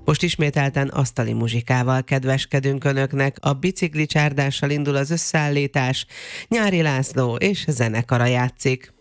Most ismételten asztali muzsikával kedveskedünk önöknek, a bicikli csárdással indul az összeállítás, Nyári László és zenekara játszik.